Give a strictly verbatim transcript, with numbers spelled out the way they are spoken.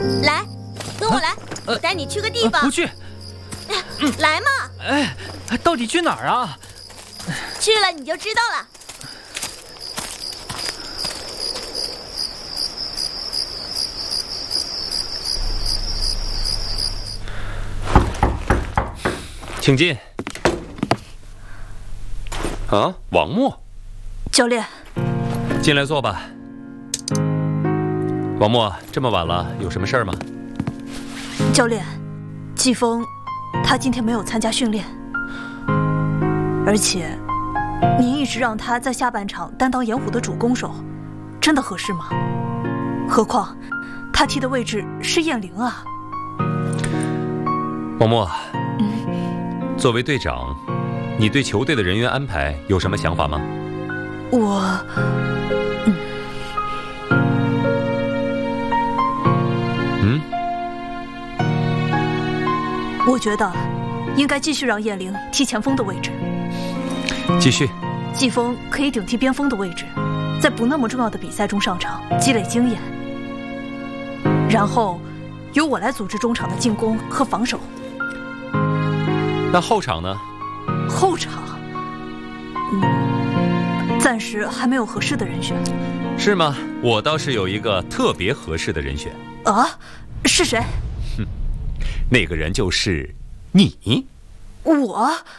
来，跟我来，我带你去个地方。 不去。 来嘛！ 哎，到底去哪儿啊？ 去了你就知道了。 请进。啊，王默， 教练， 进来坐吧。王默，这么晚了，有什么事儿吗？ 教练，季风，他今天没有参加训练，而且您一直让他在下半场担当盐湖的主攻手，真的合适吗？何况他踢的位置是燕玲啊。 王默，嗯，作为队长，你对球队的人员安排有什么想法吗？ 我，嗯， 嗯， 我觉得应该继续让燕玲踢前锋的位置。 继续。 季风可以顶替边锋的位置，在不那么重要的比赛中上场，积累经验，然后由我来组织中场的进攻和防守。 那后场呢？ 后场，嗯，暂时还没有合适的人选。 是吗？我倒是有一个特别合适的人选。 啊？是谁？ 哼，那个人就是你。 我？